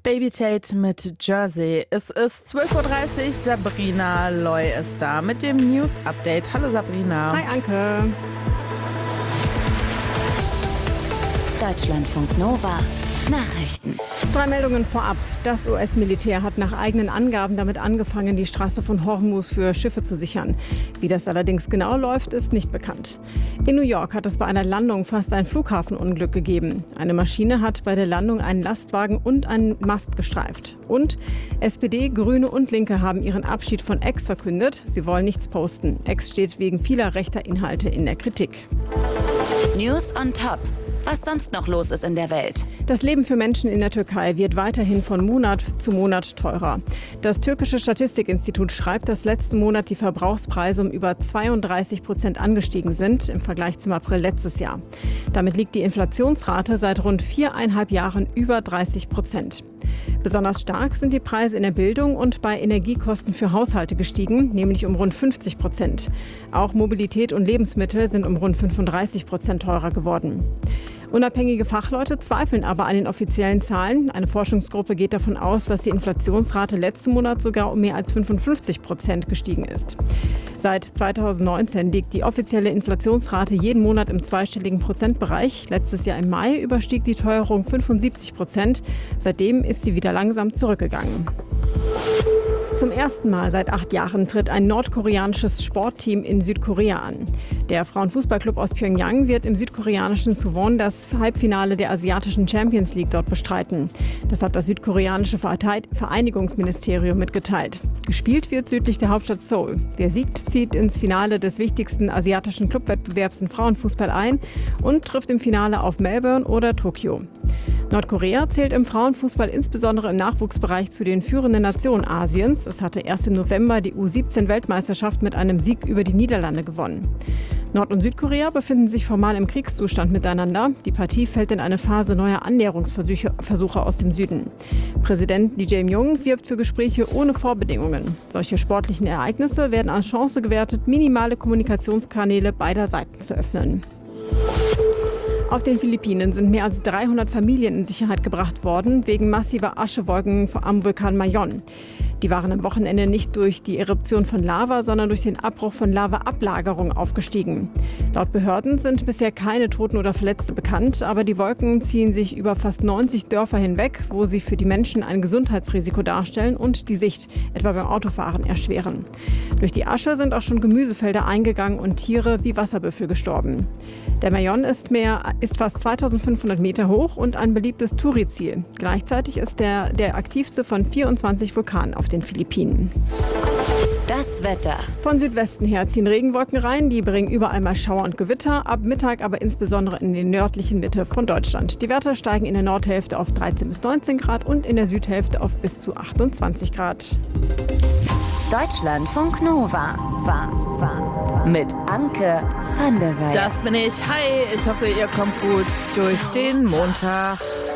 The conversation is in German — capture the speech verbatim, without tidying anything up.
Baby Tate mit Jersey. Es ist zwölf Uhr dreißig, Sabrina Loy ist da mit dem News-Update. Hallo Sabrina. Hi Anke. Deutschlandfunk Nova. Nachrichten. Drei Meldungen vorab. Das U S-Militär hat nach eigenen Angaben damit angefangen, die Straße von Hormuz für Schiffe zu sichern. Wie das allerdings genau läuft, ist nicht bekannt. In New York hat es bei einer Landung fast ein Flughafenunglück gegeben. Eine Maschine hat bei der Landung einen Lastwagen und einen Mast gestreift. Und S P D, Grüne und Linke haben ihren Abschied von X verkündet. Sie wollen nichts posten. X steht wegen vieler rechter Inhalte in der Kritik. News on Top. Was sonst noch los ist in der Welt. Das Leben für Menschen in der Türkei wird weiterhin von Monat zu Monat teurer. Das türkische Statistikinstitut schreibt, dass letzten Monat die Verbrauchspreise um über zweiunddreißig Prozent angestiegen sind im Vergleich zum April letztes Jahr. Damit liegt die Inflationsrate seit rund viereinhalb Jahren über dreißig Prozent. Besonders stark sind die Preise in der Bildung und bei Energiekosten für Haushalte gestiegen, nämlich um rund fünfzig Prozent. Auch Mobilität und Lebensmittel sind um rund fünfunddreißig Prozent teurer geworden. Unabhängige Fachleute zweifeln aber an den offiziellen Zahlen. Eine Forschungsgruppe geht davon aus, dass die Inflationsrate letzten Monat sogar um mehr als fünfundfünfzig Prozent gestiegen ist. Seit zweitausendneunzehn liegt die offizielle Inflationsrate jeden Monat im zweistelligen Prozentbereich. Letztes Jahr im Mai überstieg die Teuerung fünfundsiebzig Prozent. Seitdem ist sie wieder langsam zurückgegangen. Zum ersten Mal seit acht Jahren tritt ein nordkoreanisches Sportteam in Südkorea an. Der Frauenfußballclub aus Pjöngjang wird im südkoreanischen Suwon das Halbfinale der asiatischen Champions League dort bestreiten. Das hat das südkoreanische Vereinigungsministerium mitgeteilt. Gespielt wird südlich der Hauptstadt Seoul. Wer siegt, zieht ins Finale des wichtigsten asiatischen Clubwettbewerbs im Frauenfußball ein und trifft im Finale auf Melbourne oder Tokio. Nordkorea zählt im Frauenfußball insbesondere im Nachwuchsbereich zu den führenden Nationen Asiens. Es hatte erst im November die U siebzehn Weltmeisterschaft mit einem Sieg über die Niederlande gewonnen. Nord- und Südkorea befinden sich formal im Kriegszustand miteinander. Die Partie fällt in eine Phase neuer Annäherungsversuche aus dem Süden. Präsident Lee Jae-myung wirbt für Gespräche ohne Vorbedingungen. Solche sportlichen Ereignisse werden als Chance gewertet, minimale Kommunikationskanäle beider Seiten zu öffnen. Auf den Philippinen sind mehr als dreihundert Familien in Sicherheit gebracht worden, wegen massiver Aschewolken am Vulkan Mayon. Die waren am Wochenende nicht durch die Eruption von Lava, sondern durch den Abbruch von Lavaablagerung aufgestiegen. Laut Behörden sind bisher keine Toten oder Verletzte bekannt, aber die Wolken ziehen sich über fast neunzig Dörfer hinweg, wo sie für die Menschen ein Gesundheitsrisiko darstellen und die Sicht, etwa beim Autofahren, erschweren. Durch die Asche sind auch schon Gemüsefelder eingegangen und Tiere wie Wasserbüffel gestorben. Der Mayon ist, mehr, ist fast zweitausendfünfhundert Meter hoch und ein beliebtes Touri-Ziel. Gleichzeitig ist der der aktivste von vierundzwanzig Vulkanen auf den Philippinen. Das Wetter. Von Südwesten her ziehen Regenwolken rein, die bringen überall mal Schauer und Gewitter, ab Mittag aber insbesondere in den nördlichen Mitte von Deutschland. Die Werte steigen in der Nordhälfte auf dreizehn bis neunzehn Grad und in der Südhälfte auf bis zu achtundzwanzig Grad. Deutschlandfunk Nova. Mit Anke van der Weyer. Das bin ich. Hi, ich hoffe, ihr kommt gut durch den Montag.